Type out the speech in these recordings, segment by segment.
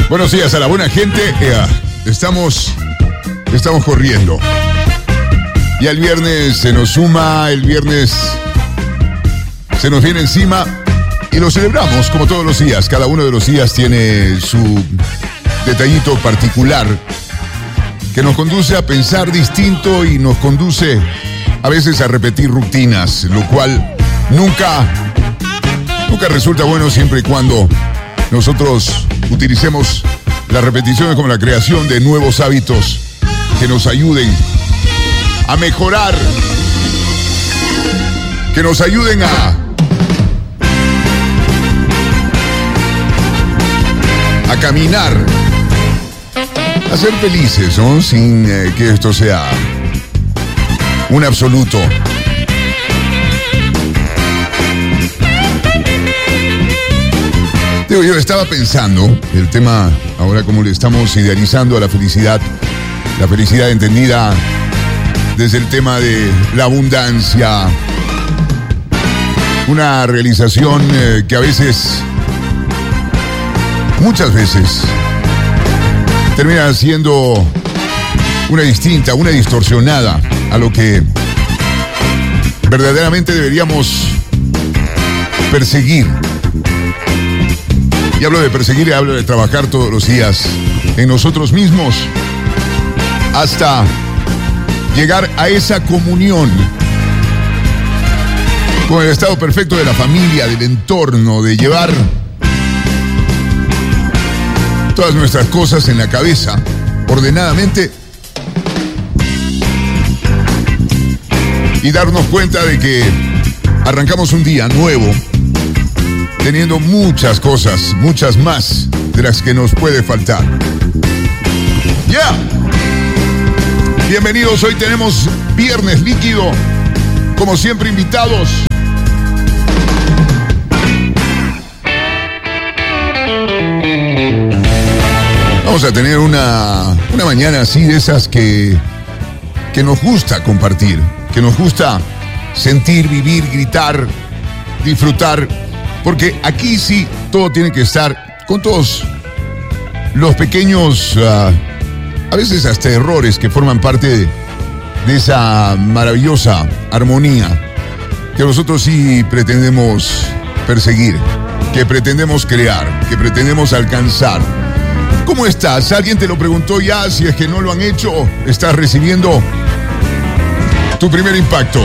Buenos días a la buena gente. Estamos corriendo. Ya el viernes se nos suma, el viernes se nos viene encima y lo celebramos como todos los días. Cada uno de los días tiene su detallito particular que nos conduce a pensar distinto y nos conduce a veces a repetir rutinas, lo cual nunca resulta bueno siempre y cuando nosotros utilicemos las repeticiones como la creación de nuevos hábitos que nos ayuden a mejorar, que nos ayuden a caminar, a ser felices, ¿no? Sin que esto sea un absoluto. Yo estaba pensando, el tema, ahora como le estamos idealizando a la felicidad entendida desde el tema de la abundancia, una realización que a veces, muchas veces, termina siendo una distinta, una distorsionada a lo que verdaderamente deberíamos perseguir. Y hablo de perseguir y hablo de trabajar todos los días en nosotros mismos hasta llegar a esa comunión con el estado perfecto de la familia, del entorno, de llevar todas nuestras cosas en la cabeza, ordenadamente, y darnos cuenta de que arrancamos un día nuevo, teniendo muchas cosas, muchas más de las que nos puede faltar. ¡Ya! Bienvenidos, hoy tenemos Viernes Líquido, como siempre invitados. Vamos a tener una mañana así de esas que nos gusta compartir, que nos gusta sentir, vivir, gritar, disfrutar, porque aquí sí todo tiene que estar con todos los pequeños, a veces hasta errores que forman parte de esa maravillosa armonía que nosotros sí pretendemos perseguir, que pretendemos crear, que pretendemos alcanzar. ¿Cómo estás? ¿Alguien te lo preguntó ya? Si es que no lo han hecho, estás recibiendo tu primer impacto.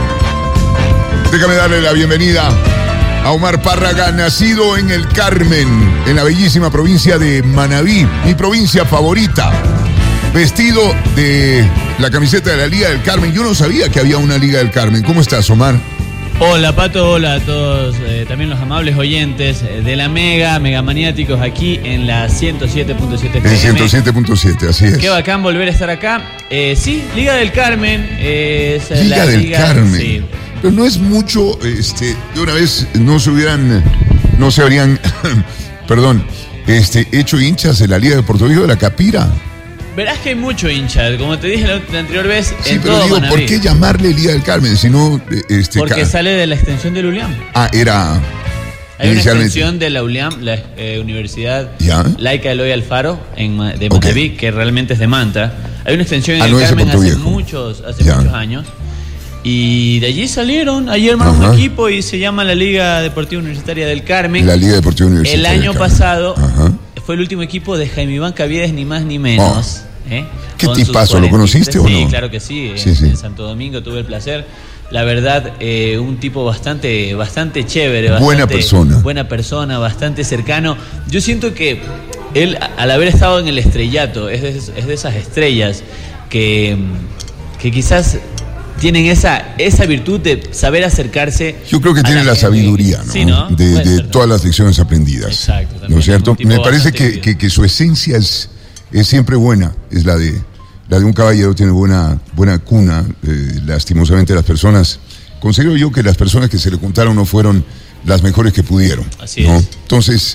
Déjame darle la bienvenida a Omar Párraga, nacido en el Carmen, en la bellísima provincia de Manabí, mi provincia favorita. Vestido de la camiseta de la Liga del Carmen. Yo no sabía que había una Liga del Carmen. ¿Cómo estás, Omar? Hola, Pato. Hola a todos, también los amables oyentes de la Megamaniáticos aquí en la 107.7 FM. En 107.7, así es. Qué bacán volver a estar acá. Sí, Liga del Carmen. Liga del Carmen. Sí. Pero no es mucho, de una vez no se habrían, perdón, hecho hinchas de la Liga de Puerto Rico de la Capira. Verás que hay mucho hincha, como te dije la anterior vez, sí, en pero todo digo, Manabí. ¿por qué llamarle Liga del Carmen? Si no, porque sale de la extensión del ULIAM. Era... Hay una extensión de la ULIAM, la Universidad Laica Eloy Alfaro, de Manabí, que realmente es de Manta. Hay una extensión en el Carmen hace muchos años. Y de allí salieron, ayer armaron un equipo y se llama la Liga Deportiva Universitaria del Carmen. La Liga Deportiva Universitaria del Carmen. El año pasado fue el último equipo de Jaime Iván Caviedes, ni más ni menos. ¿Qué tipazo? ¿Lo conociste o no? Sí, claro que sí. En Santo Domingo tuve el placer. La verdad, un tipo bastante chévere. Buena persona, bastante cercano. Yo siento que él, al haber estado en el estrellato, es de esas estrellas que quizás tienen esa virtud de saber acercarse. Yo creo que tiene la sabiduría, ¿no? Sí, ¿no? De todas las lecciones aprendidas. Exacto. ¿No es cierto? Me parece que su esencia es siempre buena. Es la de un caballero, tiene buena cuna. Lastimosamente las personas, considero yo que las personas que se le contaron no fueron las mejores que pudieron. Así ¿no? es. Entonces,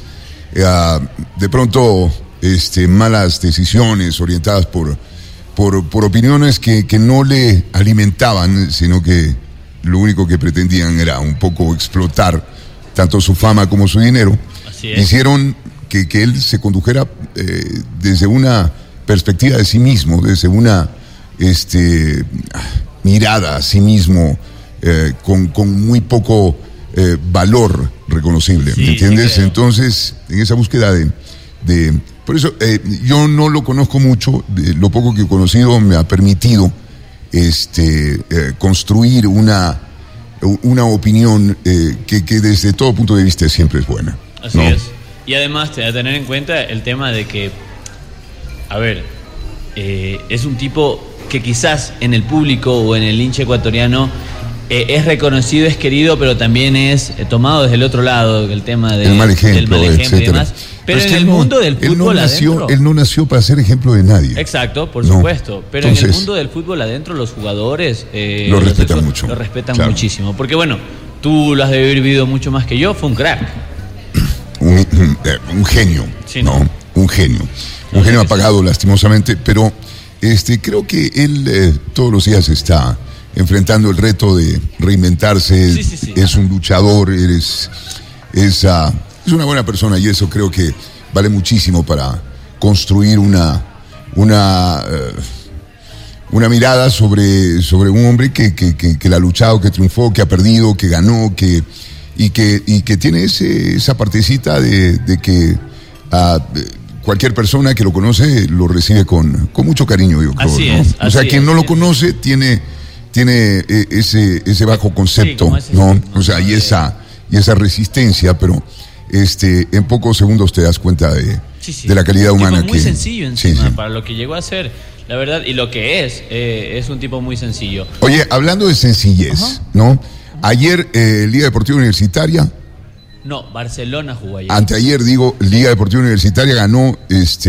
de pronto, malas decisiones orientadas por opiniones que no le alimentaban, sino que lo único que pretendían era un poco explotar tanto su fama como su dinero. Así es. Hicieron que él se condujera desde una perspectiva de sí mismo, desde una mirada a sí mismo con muy poco valor reconocible, ¿me entiendes? Sí, entonces, en esa búsqueda de por eso yo no lo conozco mucho, lo poco que he conocido me ha permitido construir una opinión que desde todo punto de vista siempre es buena. Así es. Y además te da a tener en cuenta el tema de que, a ver, es un tipo que quizás en el público o en el hincha ecuatoriano es reconocido, es querido, pero también es tomado desde el otro lado, el tema del mal ejemplo y demás. Pero en el mundo del fútbol adentro... Él no nació para ser ejemplo de nadie. Exacto, por supuesto. Pero entonces, en el mundo del fútbol adentro los jugadores... lo respetan mucho. Lo respetan muchísimo. Porque bueno, tú lo has de haber vivido mucho más que yo, fue un crack. Un genio, sí, ¿no? Un genio. Un genio apagado, lastimosamente, pero creo que él todos los días está enfrentando el reto de reinventarse. Sí. Es un luchador, es una buena persona y eso creo que vale muchísimo para construir una mirada sobre un hombre que la ha luchado, que triunfó, que ha perdido, que ganó, y que tiene esa partecita de que cualquier persona que lo conoce lo recibe con mucho cariño, yo creo. Así es. O sea, quien no lo conoce tiene ese bajo concepto, ¿no? O sea, y esa resistencia, pero en pocos segundos te das cuenta de la calidad humana muy sencillo encima, para lo que llegó a ser, la verdad, y lo que es un tipo muy sencillo. Oye, hablando de sencillez, ¿no? Ayer, Liga Deportiva Universitaria. No, Barcelona jugó ayer. Anteayer, Liga Deportiva Universitaria ganó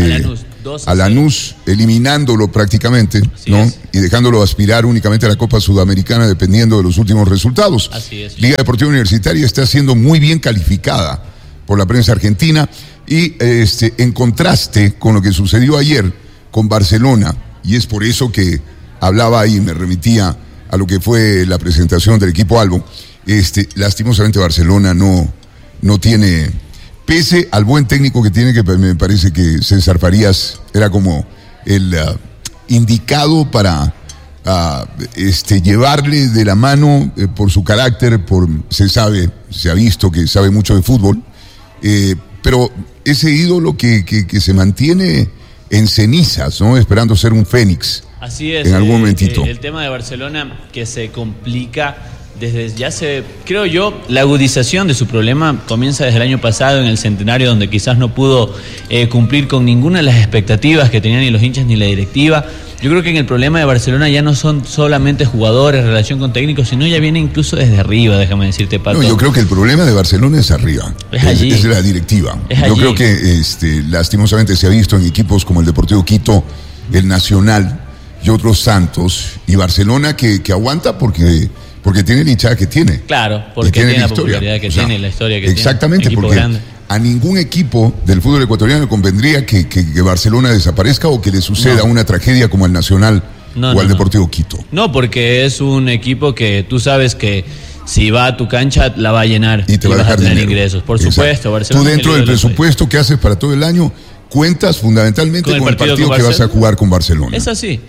a Lanús, eliminándolo prácticamente, así ¿no? Es. Y dejándolo aspirar únicamente a la Copa Sudamericana dependiendo de los últimos resultados. Así es. Liga Deportiva Universitaria está siendo muy bien calificada por la prensa argentina y en contraste con lo que sucedió ayer con Barcelona, y es por eso que hablaba y me remitía a lo que fue la presentación del equipo Albo. Lastimosamente Barcelona no tiene, pese al buen técnico que tiene, que me parece que César Farías era como el indicado para llevarle de la mano por su carácter, se ha visto que sabe mucho de fútbol, pero ese ídolo que se mantiene en cenizas, ¿no? Esperando ser un fénix. Así es. En algún momentito. El tema de Barcelona que se complica desde ya creo yo, la agudización de su problema comienza desde el año pasado en el centenario, donde quizás no pudo cumplir con ninguna de las expectativas que tenían ni los hinchas ni la directiva. Yo creo que en el problema de Barcelona ya no son solamente jugadores, relación con técnicos, sino ya viene incluso desde arriba, déjame decirte, Pato. No, yo creo que el problema de Barcelona es arriba, es la directiva. Yo creo que lastimosamente se ha visto en equipos como el Deportivo Quito, el Nacional y otros Santos, y Barcelona que aguanta porque tiene la hinchada que tiene. Claro, porque tiene la popularidad que tiene, la historia que exactamente, tiene. Exactamente, porque a ningún equipo del fútbol ecuatoriano convendría que Barcelona desaparezca o que le suceda una tragedia como al Nacional o al Deportivo Quito. No, porque es un equipo que tú sabes que si va a tu cancha la va a llenar y te va a dejar tener ingresos, por supuesto. Barcelona, tú dentro del presupuesto que haces para todo el año cuentas fundamentalmente con el partido que vas a jugar con Barcelona. Es así.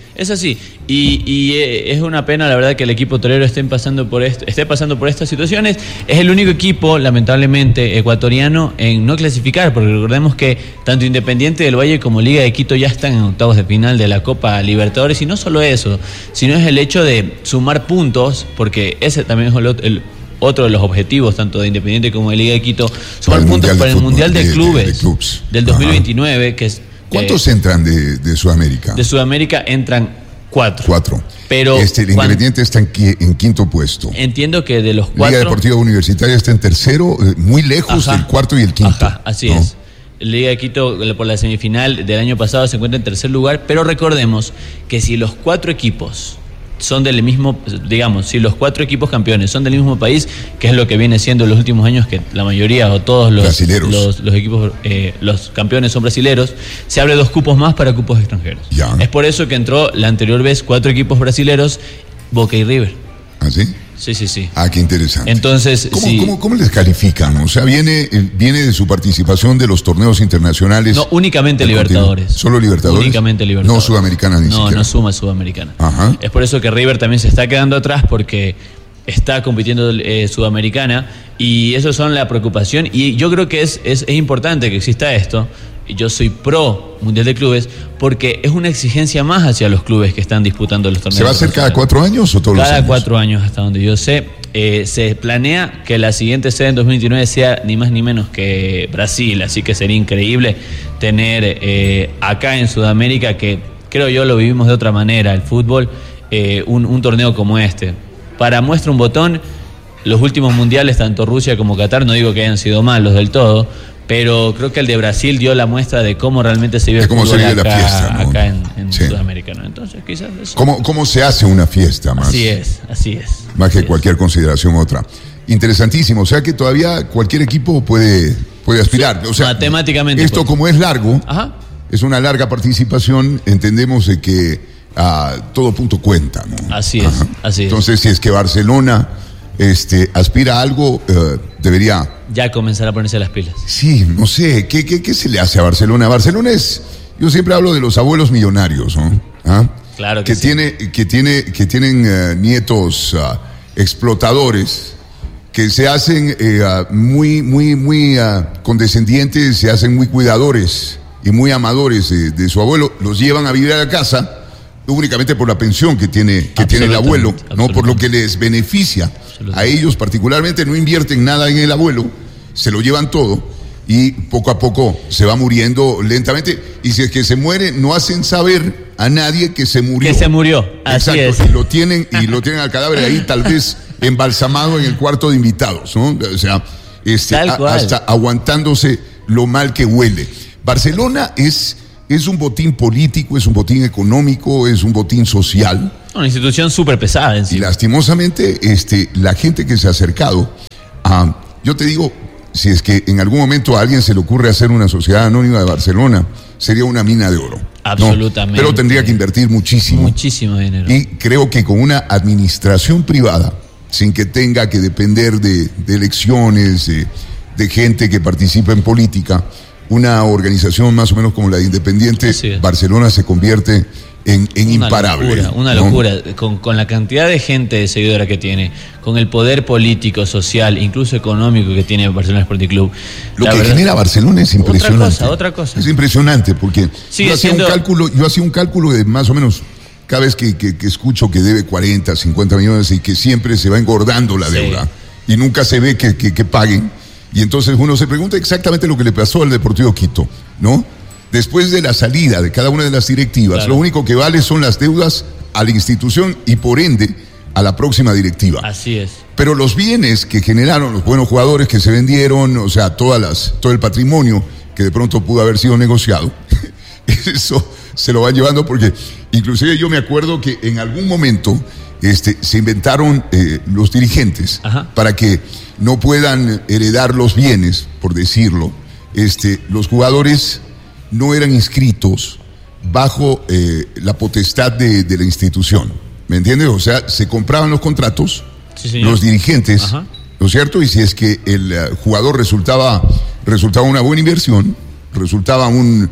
Y es una pena, la verdad, que el equipo torero esté pasando por estas situaciones. Es el único equipo, lamentablemente, ecuatoriano en no clasificar, porque recordemos que tanto Independiente del Valle como Liga de Quito ya están en octavos de final de la Copa Libertadores, y no solo eso, sino es el hecho de sumar puntos, porque ese también es otro de los objetivos, tanto de Independiente como de Liga de Quito, sumar puntos para el Mundial de Clubes del 2029, que es... ¿Cuántos entran de Sudamérica? De Sudamérica entran 4. Pero el Independiente está en quinto puesto. Entiendo que de los 4... Liga Deportiva Universitaria está en tercero, muy lejos del cuarto y el quinto. Así es. Liga de Quito, por la semifinal del año pasado, se encuentra en tercer lugar, pero recordemos que si los 4 equipos son del mismo, digamos, si los 4 equipos campeones son del mismo país, que es lo que viene siendo en los últimos años, que la mayoría o todos los equipos, los campeones son brasileros, se abre 2 cupos más para cupos extranjeros. Ya. Es por eso que entró la anterior vez 4 equipos brasileros, Boca y River. ¿Ah, sí? Sí. Ah, qué interesante. Entonces, ¿Cómo les califican? O sea, viene de su participación de los torneos internacionales. No, únicamente Libertadores. ¿Solo Libertadores? Únicamente Libertadores. No Sudamericana ni siquiera. No suma Sudamericana. Ajá. Es por eso que River también se está quedando atrás, porque está compitiendo Sudamericana, y eso son la preocupación. Y yo creo que es importante que exista esto. Yo soy pro Mundial de Clubes porque es una exigencia más hacia los clubes que están disputando los torneos. ¿Se va a hacer cada 4 años o todos los años? Cada 4 años, hasta donde yo sé. Se planea que la siguiente sede en 2029 sea ni más ni menos que Brasil, así que sería increíble tener acá en Sudamérica, que creo yo lo vivimos de otra manera, el fútbol, un torneo como este. Para muestra un botón, los últimos mundiales, tanto Rusia como Qatar, no digo que hayan sido malos del todo, pero creo que el de Brasil dio la muestra de cómo realmente se vive el fútbol acá, la fiesta, ¿no? Acá en Sudamérica, ¿no? Entonces, quizás eso. ¿Cómo se hace una fiesta más? Así es. Más que cualquier consideración otra. Interesantísimo. O sea que todavía cualquier equipo puede aspirar. O sea, matemáticamente. Esto, como es largo, es una larga participación, entendemos de que todo punto cuenta, ¿no? Así es. Entonces, si es que Barcelona aspira a algo, debería ya comenzar a ponerse las pilas. Sí, no sé, ¿qué se le hace a Barcelona? Barcelona yo siempre hablo de los abuelos millonarios, ¿no? Claro que sí. Que tienen nietos explotadores, que se hacen muy condescendientes, se hacen muy cuidadores y muy amadores de su abuelo, los llevan a vivir a la casa únicamente por la pensión que tiene el abuelo, no por lo que les beneficia a ellos particularmente. No invierten nada en el abuelo, se lo llevan todo y poco a poco se va muriendo lentamente, y si es que se muere no hacen saber a nadie que se murió. Así exacto, es. y lo tienen al cadáver ahí, tal vez embalsamado en el cuarto de invitados, ¿no? O sea, hasta aguantándose lo mal que huele. Barcelona es un botín político, es un botín económico, es un botín social. Una institución súper pesada en sí. Y lastimosamente, la gente que se ha acercado, yo te digo, si es que en algún momento a alguien se le ocurre hacer una sociedad anónima de Barcelona, sería una mina de oro. Absolutamente. ¿No? Pero tendría que invertir muchísimo. Muchísimo dinero. Y creo que con una administración privada, sin que tenga que depender de elecciones, de gente que participa en política, una organización más o menos como la de Independiente, Barcelona se convierte en imparable. Una locura. Con la cantidad de gente de seguidora que tiene, con el poder político, social, incluso económico que tiene Barcelona Sporting Club. Lo que genera Barcelona es impresionante. Otra cosa. Es impresionante porque yo hacía un cálculo de más o menos, cada vez que escucho que debe 40, 50 millones y que siempre se va engordando la deuda y nunca se ve que paguen. Y entonces uno se pregunta exactamente lo que le pasó al Deportivo Quito, ¿no? Después de la salida de cada una de las directivas, lo único que vale son las deudas a la institución y por ende a la próxima directiva. Así es. Pero los bienes que generaron, los buenos jugadores que se vendieron, o sea, todo el patrimonio que de pronto pudo haber sido negociado, eso se lo van llevando, porque inclusive yo me acuerdo que en algún momento se inventaron los dirigentes para que no puedan heredar los bienes, por decirlo. Los jugadores no eran inscritos bajo la potestad de la institución, ¿me entiendes? O sea, se compraban los contratos, los dirigentes, ¿no es cierto? Y si es que el jugador resultaba una buena inversión, resultaba un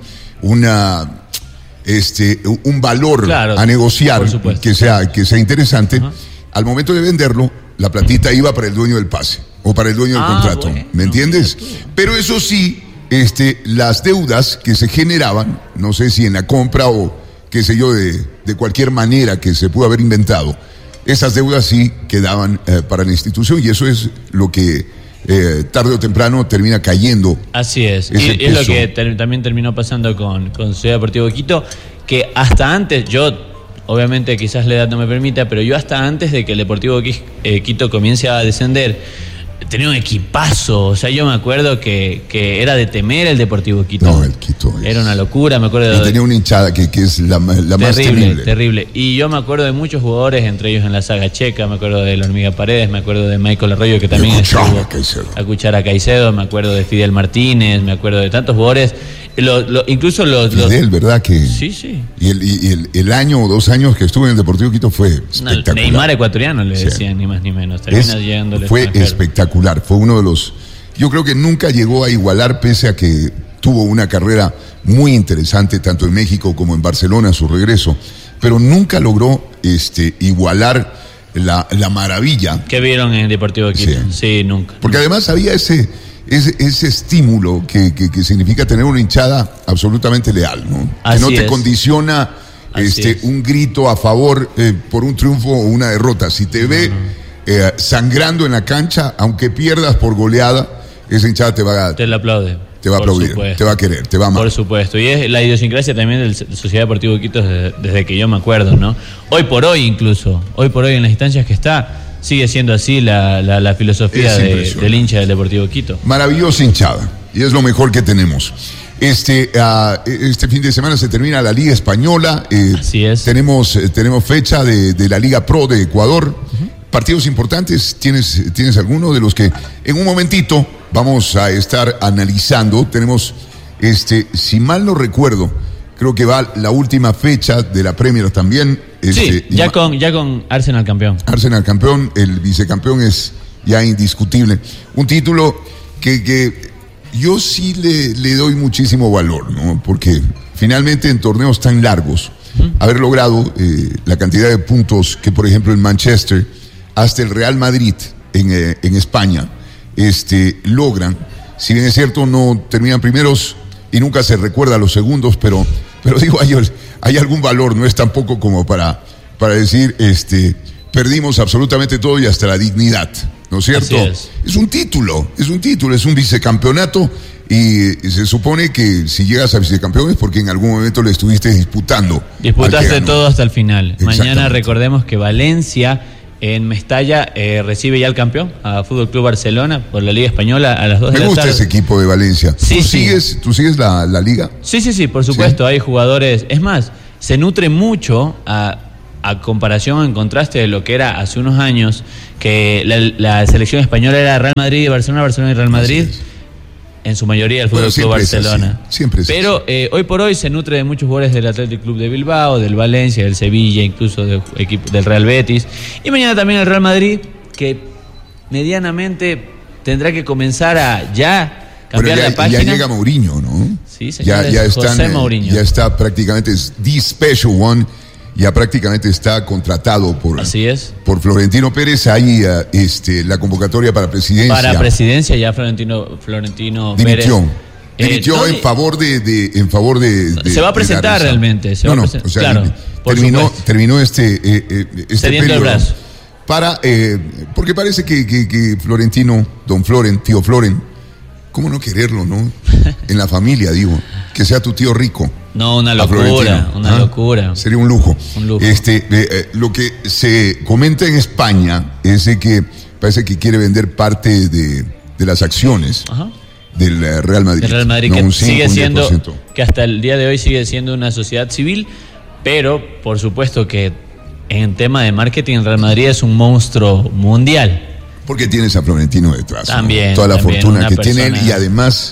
valor a negociar que sea interesante, al momento de venderlo, la platita iba para el dueño del pase o para el dueño del contrato, ¿me entiendes? Pero eso sí, las deudas que se generaban, no sé si en la compra o qué sé yo, de cualquier manera que se pudo haber inventado, esas deudas sí quedaban para la institución, y eso es lo que tarde o temprano termina cayendo. Así es, y es lo que también terminó pasando con Ciudad Deportivo Quito, que hasta antes, obviamente quizás la edad no me permita, pero yo hasta antes de que el Deportivo Quito comience a descender, tenía un equipazo. O sea, yo me acuerdo que era de temer el Deportivo Quito. No, el Quito era una locura, me acuerdo. Y tenía una hinchada que es la más terrible. Terrible. Y yo me acuerdo de muchos jugadores, entre ellos en la saga checa, me acuerdo de la Hormiga Paredes, me acuerdo de Michael Arroyo, que también estuvo a Cuchara Caicedo, me acuerdo de Fidel Martínez, me acuerdo de tantos jugadores. Incluso Fidel, ¿verdad? Que sí. Y el año o 2 años que estuve en el Deportivo Quito fue espectacular. Neymar ecuatoriano le decían, ni más ni menos. Fue espectacular. Fue uno de los... Yo creo que nunca llegó a igualar, pese a que tuvo una carrera muy interesante, tanto en México como en Barcelona, a su regreso, pero nunca logró igualar la maravilla. ¿Qué vieron en el Deportivo Quito? Sí, nunca. Porque además había ese estímulo que significa tener una hinchada absolutamente leal, ¿no? Así que no te es. condiciona un grito a favor por un triunfo o una derrota. Si te ve sangrando en la cancha, aunque pierdas por goleada, esa hinchada te la aplaude. Te va a aplaudir, te va a querer, te va a amar. Por supuesto, y es la idiosincrasia también de la Sociedad Deportiva de Quito desde que yo me acuerdo, ¿no? Hoy por hoy en las instancias que está, sigue siendo así la filosofía del hincha del Deportivo Quito. Maravillosa hinchada, y es lo mejor que tenemos. Este fin de semana se termina la Liga Española. Así es. Tenemos fecha de la Liga Pro de Ecuador. Partidos importantes, ¿tienes alguno de los que en un momentito vamos a estar analizando? Tenemos, si mal no recuerdo, creo que va la última fecha de la Premier también. Sí, ya con Arsenal campeón. Arsenal campeón, el vicecampeón es ya indiscutible. Un título que yo sí le doy muchísimo valor, ¿no? Porque finalmente en torneos tan largos, haber logrado la cantidad de puntos que, por ejemplo, en Manchester, hasta el Real Madrid en España, logran. Si bien es cierto, no terminan primeros y nunca se recuerda a los segundos, pero digo, hay algún valor, no es tampoco como para decir, perdimos absolutamente todo y hasta la dignidad, ¿no es cierto? Es un título, es un vicecampeonato, y se supone que si llegas a vicecampeón es porque en algún momento le estuviste disputando. Disputaste todo hasta el final. Mañana recordemos que Valencia en Mestalla recibe ya al campeón, a Fútbol Club Barcelona, por la Liga Española a las 2 de la tarde. Me gusta ese equipo de Valencia. ¿Tú sigues la liga? Sí, por supuesto. Hay jugadores. Es más, se nutre mucho a comparación, en contraste de lo que era hace unos años, que la selección española era Real Madrid y Barcelona y Real Madrid. En su mayoría el Fútbol Club Barcelona. Siempre es Pero hoy por hoy se nutre de muchos jugadores del Athletic Club de Bilbao, del Valencia, del Sevilla, incluso del Real Betis. Y mañana también el Real Madrid, que medianamente tendrá que comenzar a cambiar la página. Ya llega Mourinho, ¿no? Sí, señores, José Mourinho. Ya está prácticamente, es the special one. Ya prácticamente está contratado por Florentino Pérez. Hay la convocatoria para presidencia. Para presidencia ya Florentino Pérez dimitió en favor de se va a presentar realmente. Terminó este periodo el brazo. Porque parece que Florentino, tío Floren, ¿cómo no quererlo, no? En la familia, digo, que sea tu tío rico. No, una locura. Sería un lujo. Lo que se comenta en España es de que parece que quiere vender parte de las acciones del Real Madrid. Del Real Madrid, que sigue siendo, que hasta el día de hoy sigue siendo una sociedad civil, pero por supuesto que en tema de marketing el Real Madrid es un monstruo mundial. Porque tienes a Florentino detrás. También. ¿No? Toda la fortuna que tiene él, y además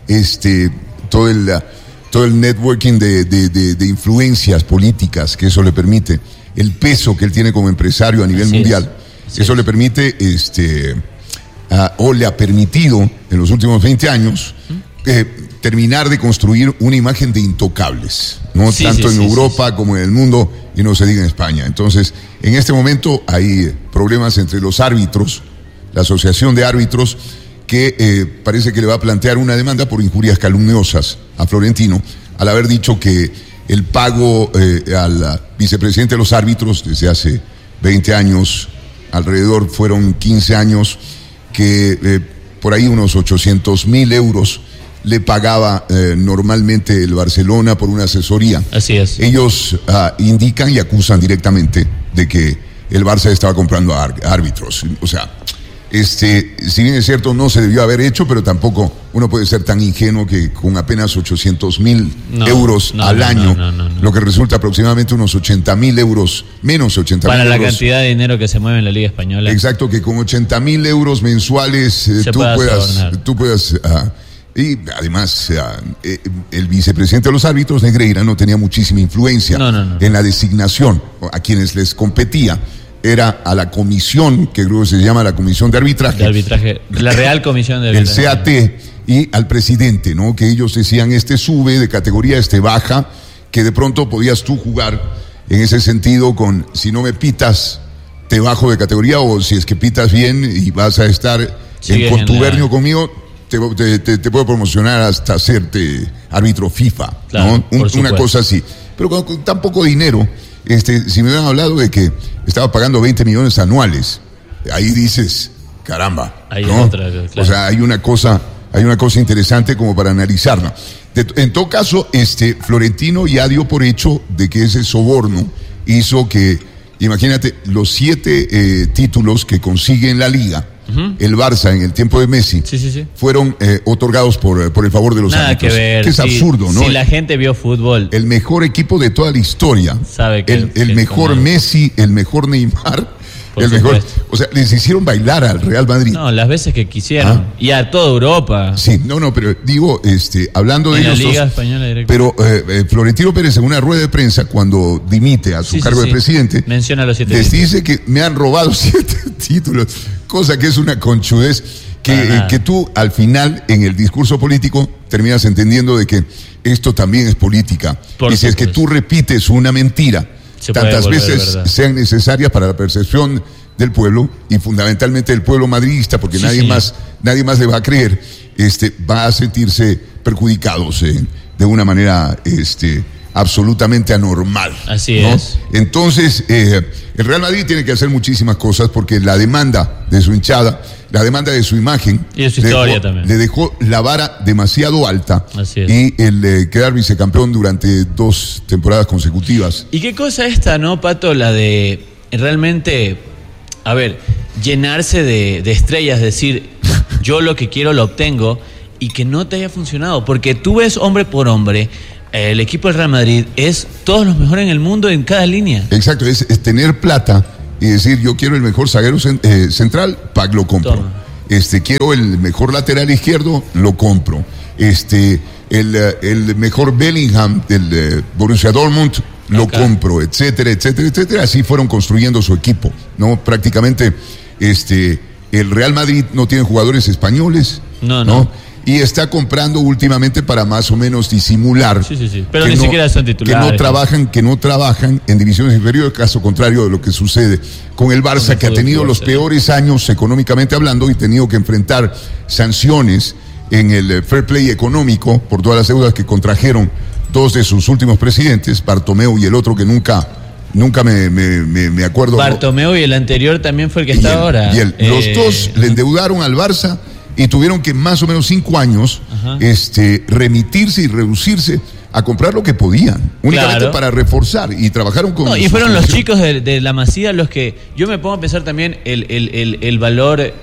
todo el networking de influencias políticas que eso le permite, el peso que él tiene como empresario a nivel mundial, eso le permite, o le ha permitido en los últimos 20 años terminar de construir una imagen de intocables, ¿no? Tanto en Europa como en el mundo, y no se diga en España. Entonces, en este momento hay problemas entre los árbitros, la Asociación de Árbitros, que parece que le va a plantear una demanda por injurias calumniosas a Florentino, al haber dicho que el pago al vicepresidente de los árbitros desde hace 20 años, alrededor fueron 15 años, que por ahí unos 800,000 euros le pagaba normalmente el Barcelona por una asesoría. Así es. Ellos indican y acusan directamente de que el Barça estaba comprando árbitros. O sea, si bien es cierto, no se debió haber hecho, pero tampoco uno puede ser tan ingenuo que con apenas 800,000 euros al año, lo que resulta aproximadamente unos 80,000 euros, menos 80,000 euros. Para la cantidad de dinero que se mueve en la Liga Española. Exacto, que con 80,000 euros mensuales tú puedas Y además, el vicepresidente de los árbitros, Negreira, no tenía muchísima influencia en la designación. A quienes les competía era a la comisión, que creo que se llama la Comisión de Arbitraje. De arbitraje, la Real Comisión de Arbitraje. El CAT, y al presidente, ¿no? Que ellos decían, sube de categoría, baja, que de pronto podías tú jugar en ese sentido con, si no me pitas, te bajo de categoría, o si es que pitas bien y vas a estar en contubernio conmigo, te puedo promocionar hasta hacerte árbitro FIFA, claro, ¿no? Una cosa así. Pero con tan poco dinero, si me hubieran hablado de que estaba pagando 20 millones anuales, ahí dices, caramba, ahí ¿no? Claro. O sea, hay una cosa interesante como para analizarla. En todo caso, Florentino ya dio por hecho de que ese soborno hizo que, imagínate, los 7 títulos que consigue en la Liga, el Barça en el tiempo de Messi, fueron otorgados por el favor de los árbitros. Nada que ver. Que es absurdo, ¿no? Si la gente vio fútbol. El mejor equipo de toda la historia. Sabe que el mejor Messi, el mejor Neymar. El mejor, o sea, les hicieron bailar al Real Madrid. No, las veces que quisieron. Y a toda Europa. Sí, pero digo, hablando de ellos. La Liga Española directa. Pero Florentino Pérez, en una rueda de prensa, cuando dimite a su cargo de presidente, menciona los 7 les dice que me han robado 7 títulos, cosa que es una conchudez que tú al final, en el discurso político, terminas entendiendo de que esto también es política. Y si es que tú repites una mentira, tantas veces sean necesarias para la percepción del pueblo, y fundamentalmente del pueblo madridista, porque nadie más le va a creer, va a sentirse perjudicados de una manera absolutamente anormal. Así es. Entonces, el Real Madrid tiene que hacer muchísimas cosas, porque la demanda de su hinchada, la demanda de su imagen, y de su historia también, le dejó la vara demasiado alta. Así es. Y el quedar vicecampeón durante 2 temporadas consecutivas. Y qué cosa esta, ¿no, Pato? La de realmente, llenarse de estrellas, decir, yo lo que quiero lo obtengo, y que no te haya funcionado, porque tú ves hombre por hombre, el equipo del Real Madrid es todos los mejores en el mundo en cada línea. Exacto, es tener plata y decir, yo quiero el mejor zaguero central, lo compro. Toma. Quiero el mejor lateral izquierdo, lo compro. El mejor Bellingham del Borussia Dortmund, lo compro, etcétera, etcétera, etcétera. Así fueron construyendo su equipo, ¿no? Prácticamente, el Real Madrid no tiene jugadores españoles, ¿no? Y está comprando últimamente para más o menos disimular. Sí. Pero ni siquiera son titulares. Que no trabajan en divisiones inferiores, caso contrario de lo que sucede con el Barça, que ha tenido los peores años económicamente hablando y tenido que enfrentar sanciones en el fair play económico por todas las deudas que contrajeron 2 de sus últimos presidentes, Bartomeu y el otro que nunca me acuerdo. Bartomeu, y el anterior también fue el que está ahora. Los 2 le endeudaron al Barça y tuvieron que más o menos 5 años remitirse y reducirse a comprar lo que podían, únicamente para reforzar, y trabajaron con... y fueron los chicos de la Masía los que... Yo me pongo a pensar también el valor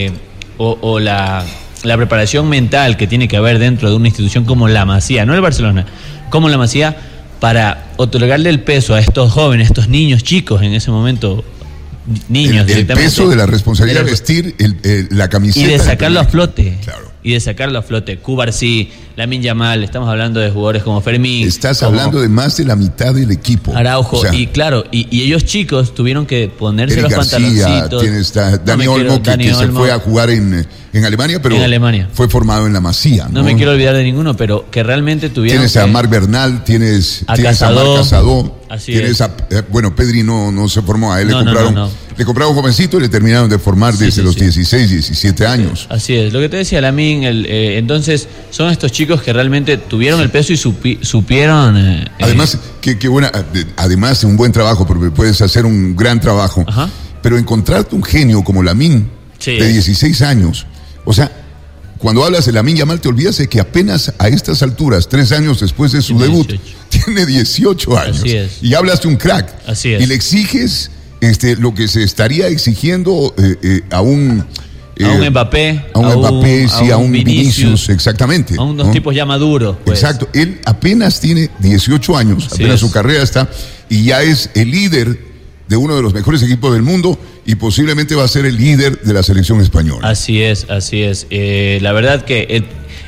o la preparación mental que tiene que haber dentro de una institución como la Masía, no el Barcelona, como la Masía, para otorgarle el peso a estos jóvenes, estos niños chicos en ese momento... Niños, el peso de la responsabilidad de vestir la camiseta. Y de sacarlo a flote. Claro. Y de sacarlo a flote. Cubarsí, Lamine Yamal, estamos hablando de jugadores como Fermín. Estás hablando de más de la mitad del equipo. Araujo, y claro, y ellos chicos tuvieron que ponerse Eric los pantaloncitos. Tienes Dani Olmo, que se fue a jugar en Alemania, pero fue formado en la Masía. No me quiero olvidar de ninguno, pero que realmente tuvieron. Tienes a Marc Bernal, tienes a Marc Casado. Tienes Pedri no se formó, a él le compraron jovencito y le terminaron de formar desde los 16, 17 años. Así es, lo que te decía Lamine, entonces son estos chicos que realmente tuvieron el peso y supieron... Además, además de un buen trabajo, porque puedes hacer un gran trabajo, pero encontrarte un genio como Lamine, de 16 años, o sea, cuando hablas de Lamine Yamal te olvidas de que apenas a estas alturas, 3 años después de su debut, tiene 18 años. Así es. Y hablas de un crack. Así es. Y le exiges lo que se estaría exigiendo a un Mbappé, a un Vinicius, exactamente. A unos tipos ya maduros. Pues. Exacto. Él apenas tiene 18 años, apenas su carrera está, y ya es el líder de uno de los mejores equipos del mundo y posiblemente va a ser el líder de la selección española. Así es. La verdad que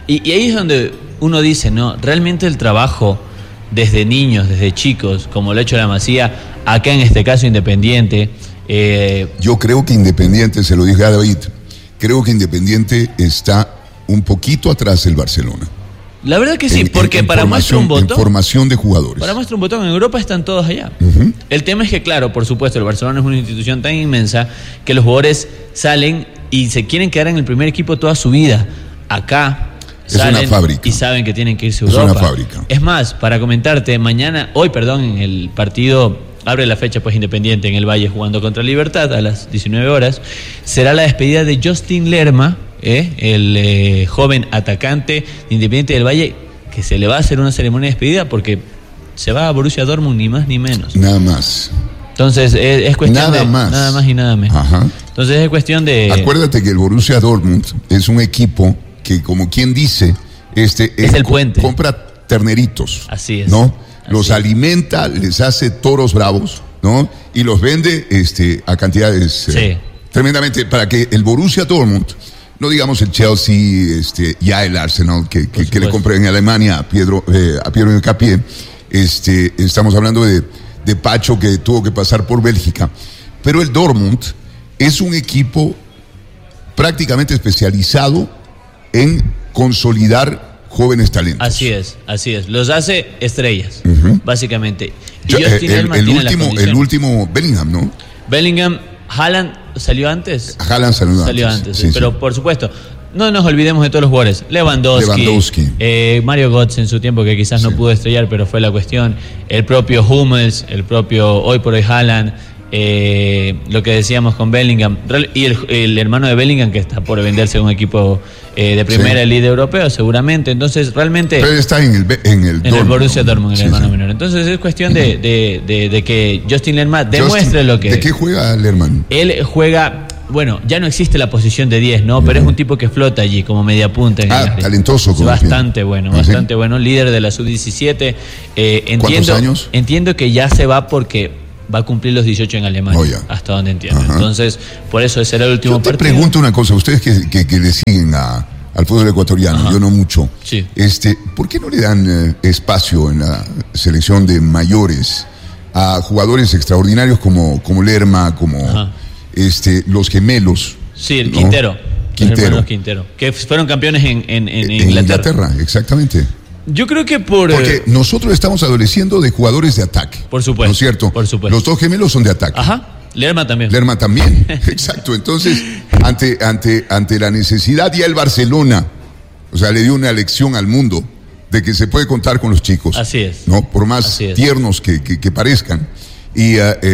Y ahí es donde uno dice, no, realmente el trabajo desde niños, desde chicos, como lo ha hecho la Masía, acá en este caso Independiente. Yo creo que Independiente, se lo dije a David, creo que Independiente está un poquito atrás del Barcelona. La verdad que sí, porque para muestra un botón. En formación de jugadores. Para muestra un botón, en Europa están todos allá. El tema es que, claro, por supuesto, el Barcelona es una institución tan inmensa que los jugadores salen y se quieren quedar en el primer equipo toda su vida. Acá salen una fábrica. Y saben que tienen que irse a Europa. Es una fábrica. Es más, para comentarte, en el partido abre la fecha pues Independiente en el Valle jugando contra Libertad a las 19 horas, será la despedida de Justin Lerma, el joven atacante de Independiente del Valle, que se le va a hacer una ceremonia de despedida porque se va a Borussia Dortmund, ni más ni menos. Nada más. Entonces es cuestión nada más y nada menos. Ajá. Entonces es cuestión de... Acuérdate que el Borussia Dortmund es un equipo que, como quien dice, es el puente. Compra terneritos. Así es. ¿No? Los alimenta, les hace toros bravos, ¿no? Y los vende a cantidades tremendamente, para que el Borussia Dortmund, no digamos el Chelsea, ya el Arsenal, que le compré en Alemania a Piero Hincapié, estamos hablando de Pacho, que tuvo que pasar por Bélgica. Pero el Dortmund es un equipo prácticamente especializado en consolidar jóvenes talentos. Así es. Los hace estrellas, básicamente. Y el último Bellingham, ¿no? Bellingham, Haaland salió antes. Haaland salió antes. Sí, pero por supuesto, no nos olvidemos de todos los jugadores. Lewandowski. Mario Götze en su tiempo, que quizás no pudo estrellar, pero fue la cuestión. El propio Hummels, el propio hoy por hoy Haaland. Lo que decíamos con Bellingham y el hermano de Bellingham, que está por venderse a un equipo de primera elite europeo seguramente. Entonces realmente pero está en el Borussia Dortmund, el hermano menor. Entonces es cuestión de que Justin Lerma demuestre lo que... ¿De qué juega Lerman? Él juega... Bueno, ya no existe la posición de 10, ¿no? Pero es un tipo que flota allí como media punta. Talentoso. Bastante bueno, bastante bueno. Líder de la sub-17. ¿Cuántos años? Entiendo que ya se va porque va a cumplir los 18 en Alemania, hasta donde entiendo. Ajá. Entonces, por eso será el último partido. Te pregunto una cosa, ustedes que le siguen al fútbol ecuatoriano, yo no mucho, ¿por qué no le dan espacio en la selección de mayores a jugadores extraordinarios como Lerma, como los gemelos? Sí, el ¿no? Quintero. Los hermanos Quintero, que fueron campeones en Inglaterra, exactamente. Yo creo que porque nosotros estamos adoleciendo de jugadores de ataque. Por supuesto. ¿No es cierto? Por supuesto. Los dos gemelos son de ataque. Ajá. Lerma también. Exacto. Entonces, ante la necesidad, ya el Barcelona, le dio una lección al mundo de que se puede contar con los chicos. Así es. ¿No? Por más tiernos que parezcan. Y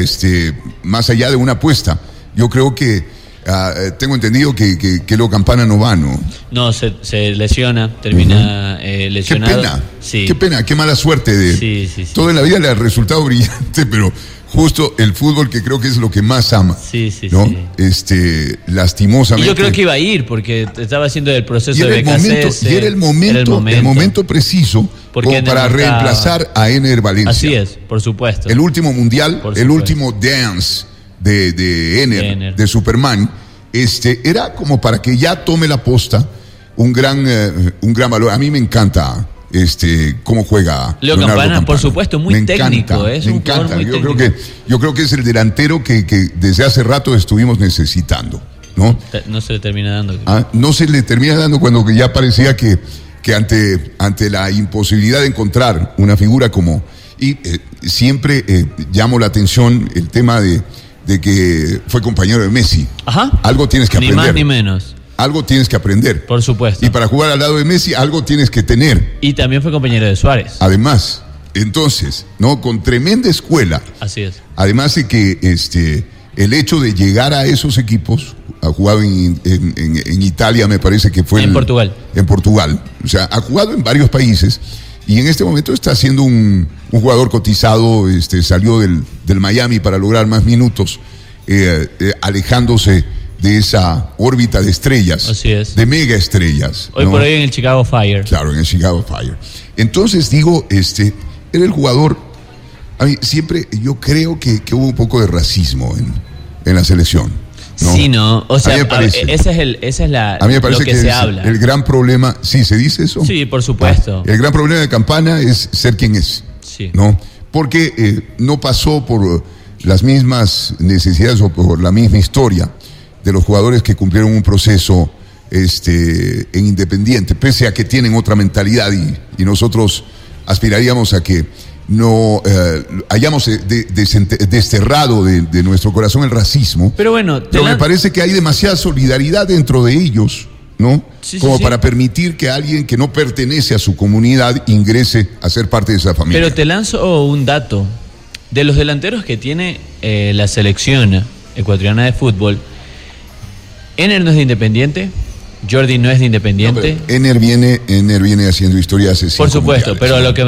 más allá de una apuesta, yo creo que tengo entendido que Leo Campana no va, ¿no? No, se lesiona, termina lesionado. Qué pena, qué pena, qué mala suerte. Sí. Todo en la vida le ha resultado brillante, pero justo el fútbol, que creo que es lo que más ama. ¿no? Lastimosamente. Y yo creo que iba a ir, porque estaba haciendo el proceso de BKC. Y era el momento preciso como para reemplazar a Ener Valencia. Así es, por supuesto. El último mundial, el último dance de Ener, de Superman, era como para que ya tome la posta un gran valor. A mí me encanta cómo juega Leo Campana, por supuesto, muy técnico. Me encanta. Yo creo que es el delantero que desde hace rato estuvimos necesitando, ¿no? No se le termina dando. No se le termina dando cuando ya parecía que ante la imposibilidad de encontrar una figura como... Y siempre llamo la atención el tema de que fue compañero de Messi. Ajá. Algo tienes que aprender. Ni más ni menos. Algo tienes que aprender. Por supuesto. Y para jugar al lado de Messi, algo tienes que tener. Y también fue compañero de Suárez. Además, entonces, ¿no? Con tremenda escuela. Así es. Además de que el hecho de llegar a esos equipos, ha jugado en Italia, me parece que fue. En Portugal. En Portugal. O sea, ha jugado en varios países. Y en este momento está siendo un jugador cotizado, salió del Miami para lograr más minutos, alejándose de esa órbita de estrellas. Así es. De mega estrellas. Hoy por hoy en el Chicago Fire. Claro, en el Chicago Fire. Entonces digo, era el jugador, a mí siempre, yo creo que hubo un poco de racismo en la selección. ¿no? Sí, no. O sea, esa es la. A mí me parece lo que se habla. El gran problema. ¿Sí se dice eso? Sí, por supuesto. El gran problema de Campana es ser quien es. Sí. ¿No? Porque no pasó por las mismas necesidades o por la misma historia de los jugadores que cumplieron un proceso en Independiente, pese a que tienen otra mentalidad y nosotros aspiraríamos a que no hayamos desterrado de nuestro corazón el racismo. Pero bueno, me parece que hay demasiada solidaridad dentro de ellos, ¿no? Sí, como sí, para permitir que alguien que no pertenece a su comunidad ingrese a ser parte de esa familia. Pero te lanzo un dato. De los delanteros que tiene la selección ecuatoriana de fútbol, Ener no es de Independiente, Jordi no es de Independiente. No, Ener viene haciendo historia hace 5 Por supuesto, mundiales, pero ¿no? a lo que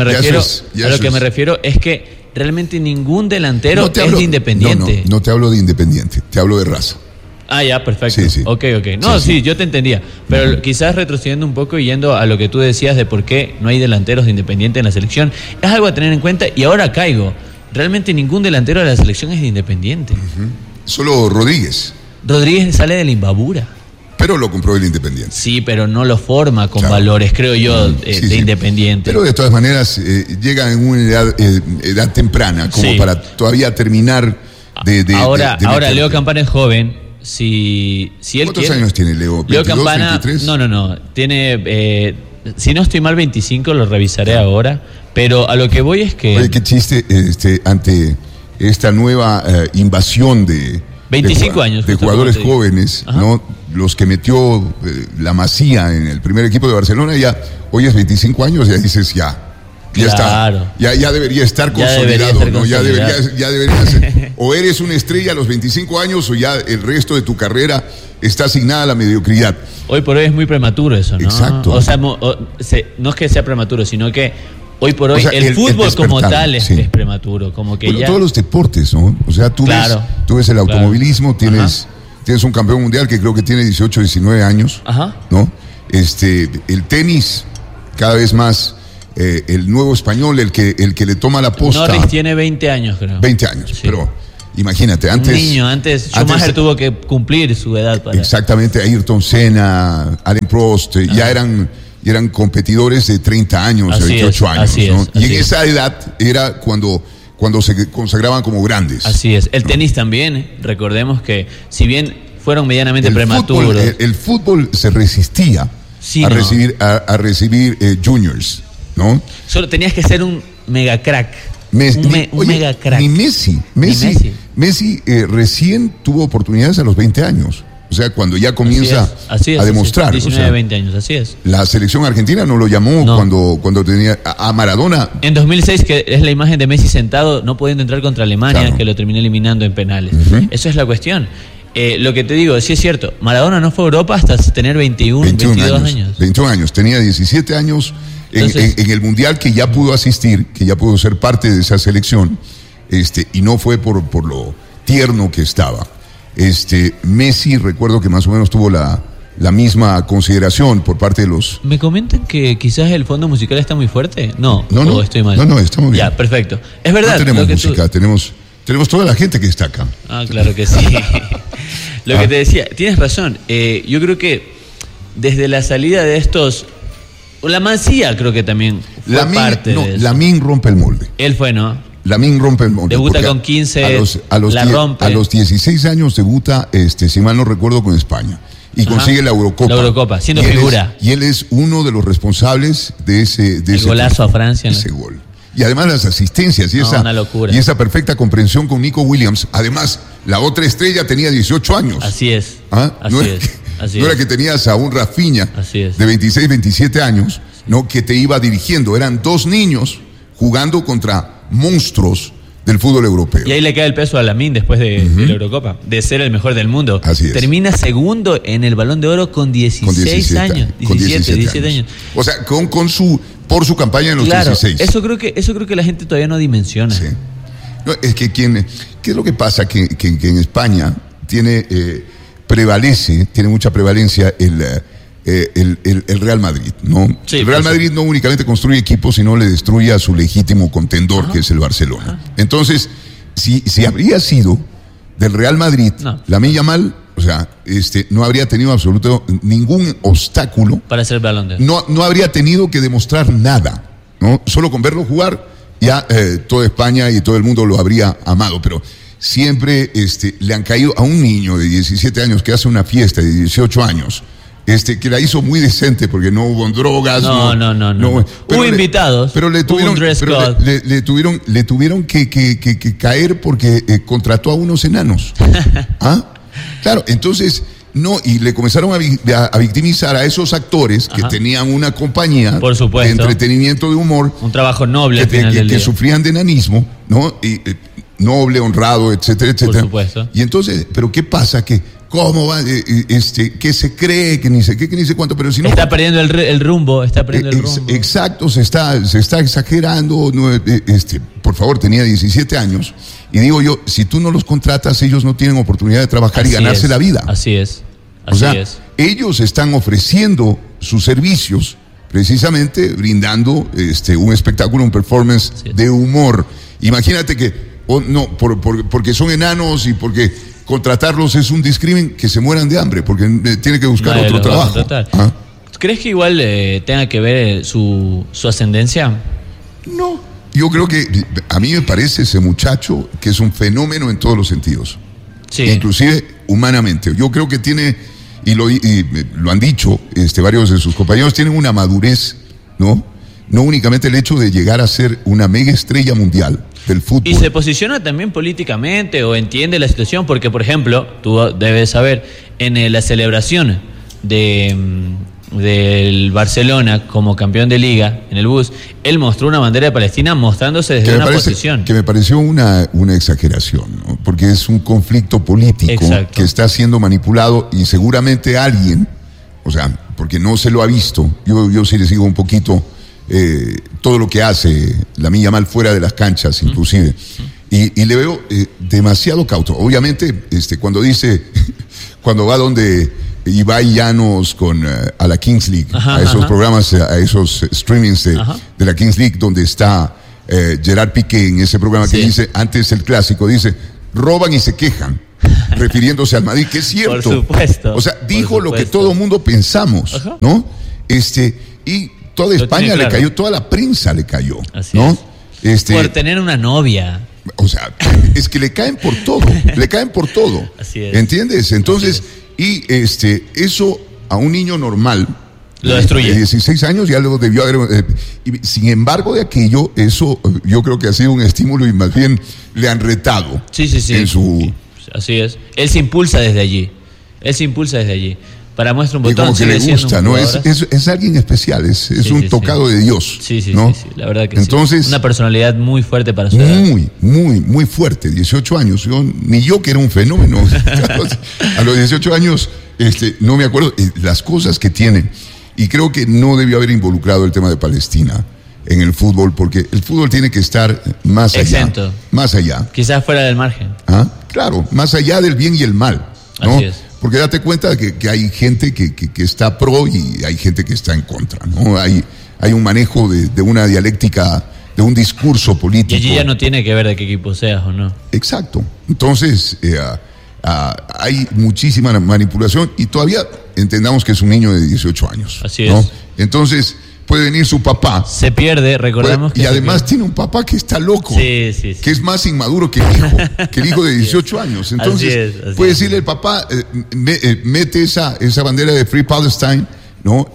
me refiero es que realmente ningún delantero es de Independiente. No te hablo de Independiente, te hablo de raza. Ah, ya, perfecto. Sí. Ok. No, sí, yo te entendía. Pero quizás retrocediendo un poco y yendo a lo que tú decías de por qué no hay delanteros de Independiente en la selección, es algo a tener en cuenta y ahora caigo. Realmente ningún delantero de la selección es de Independiente. Solo Rodríguez. Rodríguez sale de la Imbabura. Pero lo compró el Independiente. Sí, pero no lo forma con valores, creo yo, de Independiente. Pero de todas maneras, llega en una edad temprana, como para todavía terminar Ahora Leo Campana es joven. Si él ¿Cuántos años tiene Leo? ¿22, Leo Campana, 23? No. Tiene, si no estoy mal, 25, lo revisaré ahora. Pero a lo que voy es que... Oye, qué chiste ante esta nueva invasión de 25 años de jugadores jóvenes, ¿no? Los que metió la Masía en el primer equipo de Barcelona, ya hoy es 25 años, ya dices ya está, ya debería estar consolidado, ¿no? Ya debería ser. O eres una estrella a los 25 años o ya el resto de tu carrera está asignada a la mediocridad. Hoy por hoy es muy prematuro eso, ¿no? Exacto. O sea, no es que sea prematuro, sino que hoy por hoy el fútbol como tal es prematuro, como que todos los deportes, ¿no? O sea, tú ves el automovilismo, tienes un campeón mundial que creo que tiene 18, 19 años, ¿no? El tenis, cada vez más, el nuevo español, el que le toma la posta. Norris tiene 20 años, creo. 20 años, pero imagínate, antes Schumacher tuvo que cumplir su edad para... Exactamente, Ayrton Senna, Alain Prost, ya eran competidores de 30 años, de 28 años, ¿no? Y en esa edad era cuando se consagraban como grandes. Así es. El tenis también, recordemos que si bien fueron medianamente prematuros. El fútbol se resistía a recibir juniors, ¿no? Solo tenías que ser un mega crack. Mega crack. Ni Messi recién tuvo oportunidades a los 20 años. O sea, cuando ya comienza a demostrar. 19, 20 años, así es. La selección argentina no lo llamó cuando tenía a Maradona. En 2006, que es la imagen de Messi sentado, no pudiendo entrar contra Alemania, que lo terminó eliminando en penales. Eso es la cuestión. Lo que te digo, sí es cierto, Maradona no fue a Europa hasta tener 22 años. 21 años, tenía 17 años en el Mundial que ya pudo asistir, que ya pudo ser parte de esa selección, y no fue por lo tierno que estaba. Messi, recuerdo que más o menos tuvo la misma consideración por parte de los... ¿Me comentan que quizás el fondo musical está muy fuerte? No, estoy mal. No, estamos bien. Ya, perfecto. Es verdad. No tenemos música, tenemos toda la gente que está acá. Ah, claro que sí. Lo que te decía, tienes razón. Yo creo que desde la salida de estos... La Masía creo que también fue parte de eso. Lamine rompe el molde. Él fue, ¿no? Lamine rompe el molde. Debuta con 15, rompe. A los 16 años debuta, si mal no recuerdo, con España. Y consigue la Eurocopa. La Eurocopa, siendo figura. Y él es uno de los responsables de ese golazo a Francia. Ese gol. Y además las asistencias una locura. Y esa perfecta comprensión con Nico Williams. Además, la otra estrella tenía 18 años. Así es. No era que tenías a un Rafinha de 26, 27 años, ¿no? Que te iba dirigiendo. Eran dos niños jugando contra monstruos del fútbol europeo. Y ahí le cae el peso a Lamine después de la Eurocopa, de ser el mejor del mundo. Así es. Termina segundo en el Balón de Oro con 17 años. 17 años. O sea, por su campaña en los 16. Eso creo que la gente todavía no dimensiona. Sí. No, es que ¿qué es lo que pasa? Que en España tiene mucha prevalencia el Real Madrid, ¿no? Sí, el Real Madrid no únicamente construye equipos, sino le destruye a su legítimo contendor, que es el Barcelona. Entonces, si habría sido del Real Madrid, Lamine Yamal, O sea, no habría tenido absoluto ningún obstáculo para ser Balón de Oro. No habría tenido que demostrar nada, ¿no? Solo con verlo jugar, ya toda España y todo el mundo lo habría amado, pero siempre le han caído a un niño de 17 años que hace una fiesta de 18 años, que la hizo muy decente porque no hubo drogas. No. Hubo invitados. Pero le tuvieron que caer porque contrató a unos enanos. ¿Ah? Claro, entonces, y le comenzaron a victimizar a esos actores que tenían una compañía de entretenimiento, de humor. Un trabajo noble que sufrían de enanismo, ¿no? Noble, honrado, etcétera, etcétera. Por supuesto. Y entonces, ¿pero qué pasa? ¿Cómo va? Que se cree, que ni sé qué, que ni sé cuánto, pero si no... Está perdiendo el rumbo, Exacto, se está exagerando. Por favor, tenía 17 años. Y digo yo, si tú no los contratas, ellos no tienen oportunidad de trabajar y ganarse la vida. Así es. Ellos están ofreciendo sus servicios, precisamente brindando un espectáculo, un performance de humor. Imagínate que, porque son enanos y porque contratarlos es un discrimen, que se mueran de hambre, porque tienen que buscar otro trabajo. ¿Crees que igual tenga que ver su ascendencia? No, yo creo que a mí me parece ese muchacho que es un fenómeno en todos los sentidos, inclusive humanamente. Yo creo que tiene, y lo han dicho varios de sus compañeros, tienen una madurez, ¿no? No únicamente el hecho de llegar a ser una mega estrella mundial del fútbol. Y se posiciona también políticamente o entiende la situación, porque, por ejemplo, tú debes saber, en la celebración del Barcelona como campeón de Liga en el bus, él mostró una bandera de Palestina mostrándose desde una posición. Que me pareció una exageración, ¿no? Porque es un conflicto político que está siendo manipulado y seguramente alguien, porque no se lo ha visto, yo sí le sigo un poquito todo lo que hace Lamine Yamal fuera de las canchas, inclusive, y le veo demasiado cauto. Obviamente, cuando va donde Ibai Llanos a la Kings League, a esos programas, a esos streamings de la Kings League, donde está Gerard Piqué en ese programa que dice, antes el clásico, dice, roban y se quejan, refiriéndose al Madrid, que es cierto. Por supuesto. O sea, dijo lo que todo mundo pensamos, ¿no? Y toda España le cayó, toda la prensa le cayó, ¿no? Por tener una novia. O sea, es que le caen por todo, Así es. ¿Entiendes? Entonces, eso a un niño normal lo destruye. De 16 años ya lo debió haber. Sin embargo, de aquello, eso yo creo que ha sido un estímulo y más bien le han retado. Sí. Así es. Él se impulsa desde allí. Para muestra un botón. Y como que le gusta, ¿no? Es alguien especial, es un tocado de Dios. ¿no? Sí, la verdad que entonces, una personalidad muy fuerte para su edad. Muy fuerte, 18 años. Ni yo que era un fenómeno. A los 18 años, no me acuerdo las cosas que tiene. Y creo que no debió haber involucrado el tema de Palestina en el fútbol, porque el fútbol tiene que estar más exento. Más allá. Quizás fuera del margen. Claro, más allá del bien y el mal, ¿no? Así es. Porque date cuenta que hay gente que está pro y hay gente que está en contra, ¿no? Hay un manejo de una dialéctica, de un discurso político. Y allí ya no tiene que ver de qué equipo seas o no. Exacto. Entonces, hay muchísima manipulación y todavía entendamos que es un niño de 18 años. Así ¿no? es. Entonces, puede venir su papá. Se pierde, recordemos que. Y además tiene un papá que está loco. Sí. Que es más inmaduro que el hijo de 18 años. Entonces, puede decirle el papá, mete esa bandera de Free Palestine, ¿no?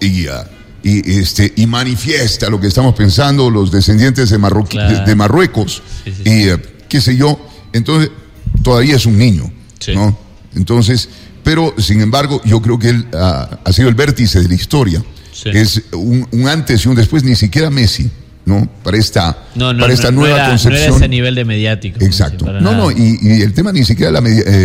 Y manifiesta lo que estamos pensando los descendientes de Marruecos. Y qué sé yo. Entonces, todavía es un niño, ¿no? Entonces, pero sin embargo, yo creo que él ha sido el vértice de la historia. Es un antes y un después, ni siquiera Messi, ¿no? Para esta nueva concepción. No era ese nivel de mediático. Exacto. Y el tema ni siquiera lo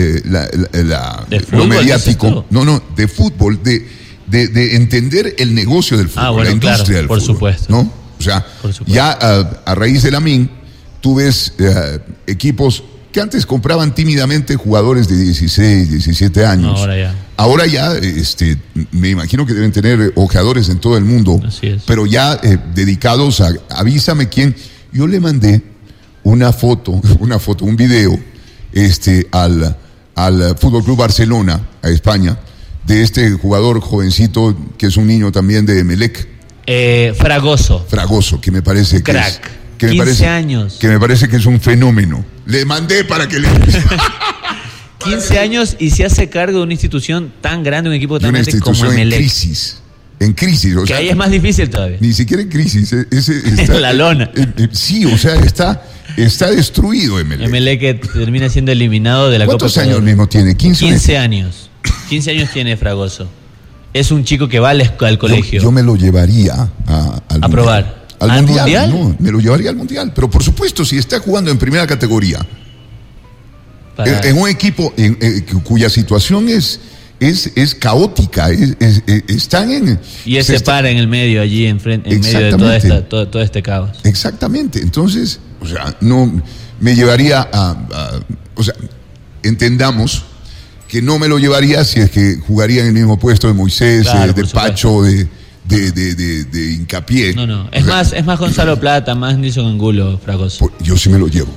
mediático. De fútbol, de entender el negocio del fútbol, la industria del fútbol. Por supuesto. ¿No? O sea, ya a raíz de Lamine, tú ves equipos que antes compraban tímidamente jugadores de 16, 17 años. Ahora ya, me imagino que deben tener ojeadores en todo el mundo. Así es. Pero ya dedicados a avísame quién. Yo le mandé un video, al Fútbol Club Barcelona, a España, de este jugador jovencito que es un niño también de Emelec. Fragoso, que me parece que crack. Es, que 15 años. Que me parece que es un fenómeno. Le mandé para que le... 15 años y se hace cargo de una institución tan grande, un equipo tan grande como Emelec. En crisis. O que sea, ahí es más difícil todavía. Ni siquiera en crisis. Está, en la lona. Sí, o sea, está destruido Emelec. Emelec que termina siendo eliminado de la Copa. ¿Cuántos años mismo tiene? 15 años. 15 años tiene Fragoso. Es un chico que va al colegio. Yo me lo llevaría a probar. ¿Al mundial? No, me lo llevaría al mundial. Pero por supuesto, si está jugando en primera categoría, en un equipo cuya situación es caótica, están en... Y él se para en el medio, allí en medio de todo este caos. Exactamente. Entonces, o sea, no me llevaría o sea, entendamos que no me lo llevaría si es que jugaría en el mismo puesto de Moisés, claro, de Pacho, de Hincapié. No. Es más Gonzalo Plata, más Nilson Angulo, Fragoso. Yo sí me lo llevo.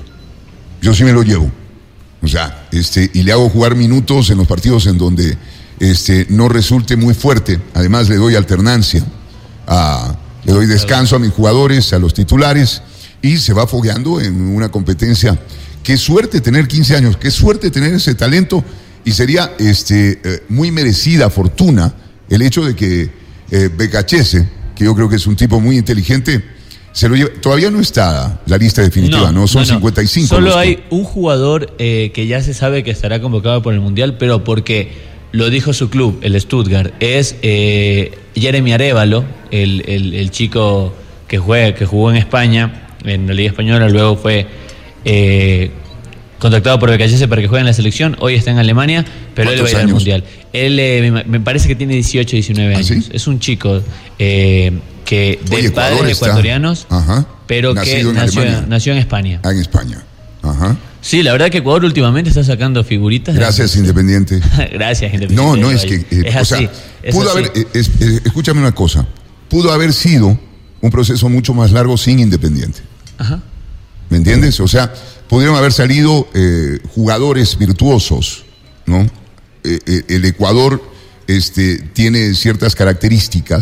O sea, y le hago jugar minutos en los partidos en donde no resulte muy fuerte. Además, le doy alternancia. Le doy descanso a mis jugadores, a los titulares, y se va fogueando en una competencia. Qué suerte tener 15 años, qué suerte tener ese talento. Y sería muy merecida fortuna el hecho de que Becachese, que yo creo que es un tipo muy inteligente, se lo lleva. Todavía no está la lista definitiva, ¿no? Son 55. Solo hay un jugador que ya se sabe que estará convocado por el Mundial, pero porque lo dijo su club, el Stuttgart, es Jeremy Arévalo, el chico que jugó en España, en la Liga Española, luego fue... contactado por Becachese para que juegue en la selección. Hoy está en Alemania, pero él va a ir al Mundial. Él me parece que tiene 18, 19 años. ¿Sí? Es un chico que de padres ecuatorianos, pero que nació en España. En España. Ajá. Sí, la verdad que Ecuador últimamente está sacando figuritas. Gracias, Independiente. Gracias, Independiente. No, es que... es así. Pudo haber... escúchame una cosa. Pudo haber sido un proceso mucho más largo sin Independiente. Ajá. ¿Me entiendes? O sea, pudieron haber salido jugadores virtuosos, ¿no? El Ecuador tiene ciertas características